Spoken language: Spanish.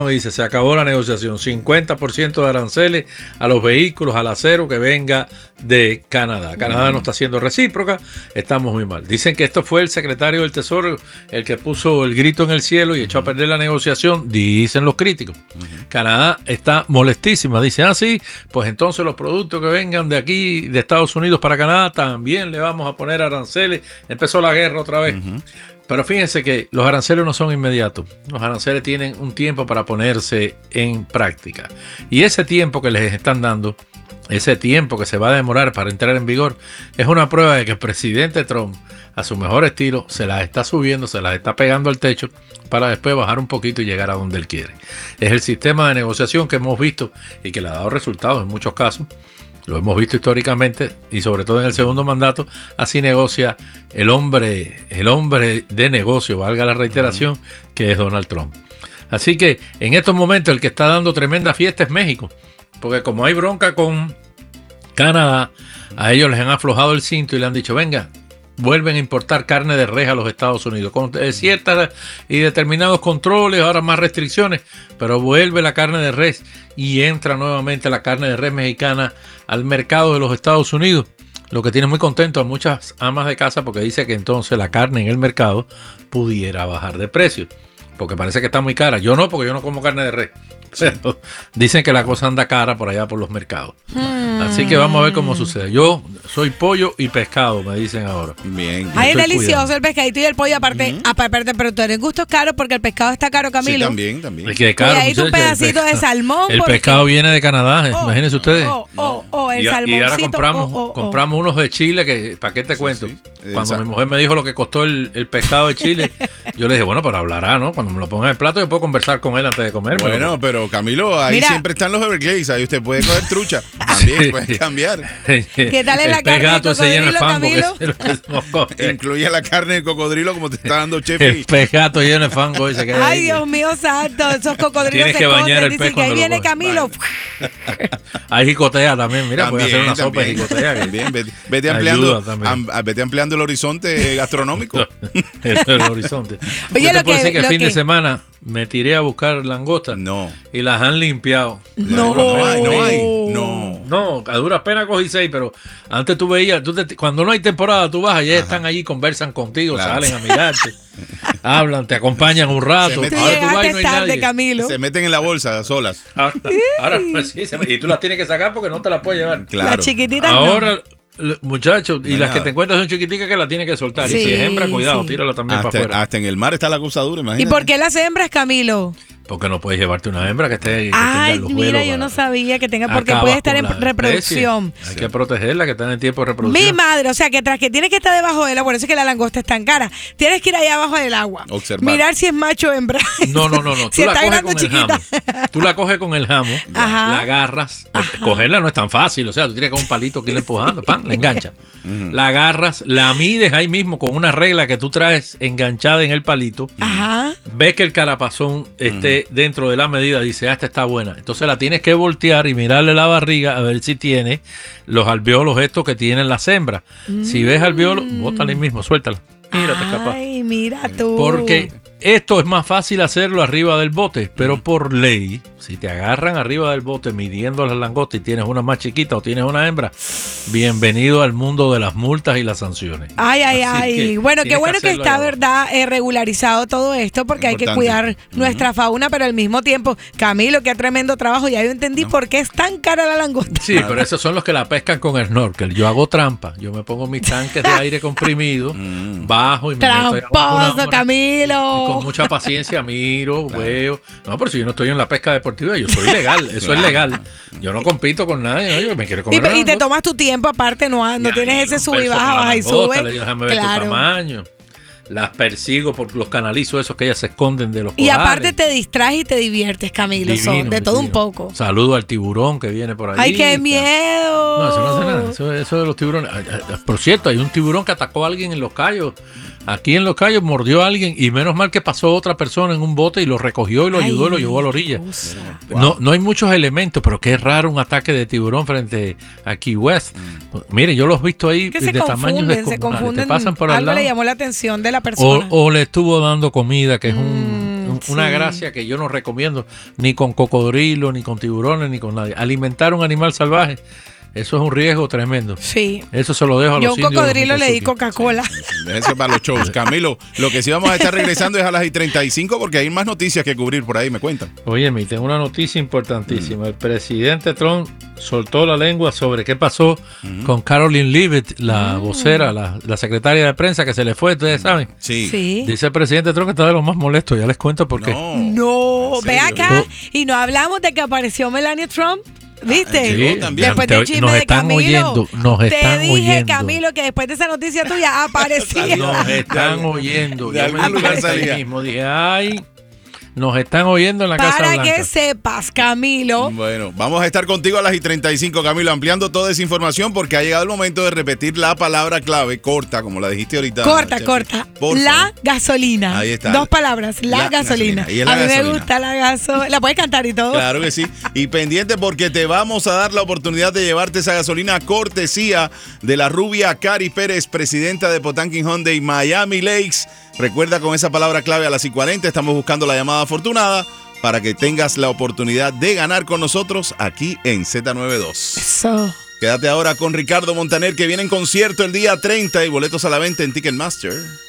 Dice, se acabó la negociación, 50% de aranceles a los vehículos, al acero que venga de Canadá. Canadá no está siendo recíproca, estamos muy mal. Dicen que esto fue el secretario del Tesoro el que puso el grito en el cielo y echó a perder la negociación, dicen los críticos. Canadá está molestísima, dice, sí, pues entonces los productos que vengan de aquí, de Estados Unidos para Canadá, también le vamos a poner aranceles. Empezó la guerra otra vez. Pero fíjense que los aranceles no son inmediatos. Los aranceles tienen un tiempo para ponerse en práctica. Y ese tiempo que les están dando, ese tiempo que se va a demorar para entrar en vigor, es una prueba de que el presidente Trump, a su mejor estilo, se las está subiendo, se las está pegando al techo para después bajar un poquito y llegar a donde él quiere. Es el sistema de negociación que hemos visto y que le ha dado resultados en muchos casos. Lo hemos visto históricamente y sobre todo en el segundo mandato. Así negocia el hombre de negocio, valga la reiteración, que es Donald Trump. Así que en estos momentos el que está dando tremenda fiesta es México, porque como hay bronca con Canadá, a ellos les han aflojado el cinto y le han dicho, venga, vuelven a importar carne de res a los Estados Unidos, con ciertas y determinados controles, ahora más restricciones, pero vuelve la carne de res y entra nuevamente la carne de res mexicana al mercado de los Estados Unidos, lo que tiene muy contento a muchas amas de casa porque dice que entonces la carne en el mercado pudiera bajar de precio, porque parece que está muy cara. Yo no, porque yo no como carne de res. Pero dicen que la cosa anda cara por allá por los mercados. Así que vamos a ver cómo sucede. Yo soy pollo y pescado, me dicen ahora. Bien. Ay, es delicioso el pescadito y el pollo aparte, pero tú eres gustos caros porque el pescado está caro, Camilo. Sí, también. Es que es caro, y ahí tu pedacito de salmón. El pescado viene de Canadá, imagínense ustedes. El y ahora salmoncito. compramos unos de Chile que, ¿para qué te cuento? Sí. Cuando mi mujer me dijo lo que costó el pescado de Chile, yo le dije, bueno, pero hablará, ¿no? Cuando me lo ponga en el plato yo puedo conversar con él antes de comer. Bueno, pero Camilo, ahí siempre están los Everglades, ahí usted puede coger trucha. También puede cambiar. ¿Qué tal es la carne de cocodrilo, Camilo? Incluye la carne de cocodrilo como te está dando Chef. El pegato lleno de fango ese que Ay, Dios mío santo, esos cocodrilos tienes que bañar el pez dicen que ahí cuando viene lo Camilo. Hay jicotea también, mira, puede hacer una sopa de jicotea. También, vete ampliando el horizonte gastronómico. El horizonte. Oye, yo te puedo decir que el fin de semana me tiré a buscar langostas. No. Y las han limpiado. No hay. No, a duras penas cogí 6, pero antes tú veías, cuando no hay temporada, tú vas, ya están allí, conversan contigo, salen a mirarte, hablan, te acompañan un rato. Ahora tú vas y no hay nadie. Camilo. Se meten en la bolsa solas. Ahora sí, y tú las tienes que sacar porque no te las puedes llevar. Claro. Las chiquititas ahora, muchachos, y las que te encuentras son chiquiticas que las tienes que soltar. Sí, y si es hembra, cuidado, tírala también para afuera. Hasta en el mar está la cosa dura, imagínate. ¿Y por qué las hembras, Camilo? Porque no puedes llevarte una hembra que esté. Ay, mira, yo no sabía que tenga, porque puede estar en reproducción. Hay que protegerla, que está en el tiempo de reproducción. Mi madre, o sea, que tras que tiene que estar debajo del agua, por eso es que la langosta es tan cara. Tienes que ir allá abajo del agua. Observar. Mirar si es macho o hembra. No. Si está grande o chiquita. Tú la coges con el jamo, la agarras. Cogerla no es tan fácil, o sea, tú tienes con un palito que irla empujando, la engancha. La agarras, la mides ahí mismo con una regla que tú traes enganchada en el palito. Ajá. Ves que el carapazón esté dentro de la medida, dice, esta está buena. Entonces la tienes que voltear y mirarle la barriga a ver si tiene los alvéolos estos que tienen las hembras. Si ves alvéolos, bótala ahí mismo, suéltala. Mírate, capaz. Ay, mira tú. Porque esto es más fácil hacerlo arriba del bote, pero por ley, si te agarran arriba del bote midiendo las langostas y tienes una más chiquita o tienes una hembra, bienvenido al mundo de las multas y las sanciones. Ay. Bueno, qué bueno que está, ¿verdad? Regularizado todo esto porque hay que cuidar nuestra fauna, pero al mismo tiempo, Camilo, qué tremendo trabajo. Ya yo entendí por qué es tan cara la langosta. Sí, pero esos son los que la pescan con snorkel. Yo hago trampa. Yo me pongo mis tanques de aire comprimido, bajo y me meto Tramposo, Camilo. Con mucha paciencia miro, veo. No, pero si yo no estoy en la pesca deportiva, yo soy legal, eso es legal. Yo no compito con nadie, ¿no? Yo me quiero comer. Y te tomas tu tiempo aparte, no tienes ese sub y baja y sube. Déjame ver tu tamaño. Las persigo por los canalizos esos que ellas se esconden de los corales. Y aparte te distraes y te diviertes, Camilo. Divino, de todo un poco. Saludo al tiburón que viene por ahí. ¡Ay, qué miedo! No, eso no hace nada. Eso de los tiburones. Por cierto, hay un tiburón que atacó a alguien en Los Cayos. Aquí en Los Cayos mordió a alguien y menos mal que pasó otra persona en un bote y lo recogió y lo ayudó y lo llevó a la orilla. No hay muchos elementos, pero qué raro un ataque de tiburón frente a Key West. Mire, yo los he visto ahí de tamaños descomunales. Te pasan por al lado. Le llamó la atención de la persona. O le estuvo dando comida, que es un una gracia que yo no recomiendo ni con cocodrilo, ni con tiburones, ni con nadie. Alimentar un animal salvaje, eso es un riesgo tremendo. Sí. Eso se lo dejo a los indios. Yo a un cocodrilo le di Coca-Cola. Eso para los shows. Camilo, lo que sí vamos a estar regresando es a las 35 porque hay más noticias que cubrir por ahí, me cuentan. Oye, tengo una noticia importantísima. El presidente Trump soltó la lengua sobre qué pasó con Caroline Leavitt, la vocera, la secretaria de prensa que se le fue, ustedes saben. Sí. Dice el presidente Trump que está de los más molestos, ya les cuento por qué. No, ve acá y no hablamos de que apareció Melania Trump. ¿Viste? Sí, después del chisme nos de están Camilo, oyendo, nos están te dije, oyendo. Camilo, que después de esa noticia tuya aparecía. Nos están oyendo. De algún lugar salía. Mismo dije, ay, nos están oyendo en la Casa Blanca. Para que sepas, Camilo. Bueno, vamos a estar contigo a las 35, Camilo, ampliando toda esa información porque ha llegado el momento de repetir la palabra clave, corta, como la dijiste ahorita. Corta. La gasolina. Ahí está. 2 palabras, la gasolina. Y es la a mí gasolina. me gusta la gasolina. La puedes cantar y todo. Claro que sí. Y pendiente porque te vamos a dar la oportunidad de llevarte esa gasolina cortesía de la rubia Cari Pérez, presidenta de Potanquin Hyundai Miami Lakes. Recuerda, con esa palabra clave a las 40 estamos buscando la llamada afortunada para que tengas la oportunidad de ganar con nosotros aquí en Z92. Eso. Quédate ahora con Ricardo Montaner, que viene en concierto el día 30 y boletos a la venta en Ticketmaster.